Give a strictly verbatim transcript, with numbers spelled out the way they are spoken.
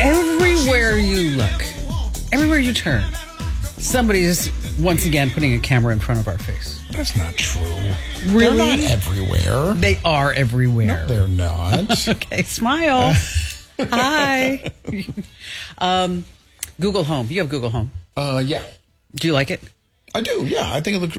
Everywhere you look, everywhere you turn, somebody is once again putting a camera in front of our face. That's not true. Really? They're not everywhere. They are everywhere. No, they're not. Okay, smile. Hi. um, Google Home. You have Google Home. Uh, yeah. Do you like it? I do, yeah. I think it looks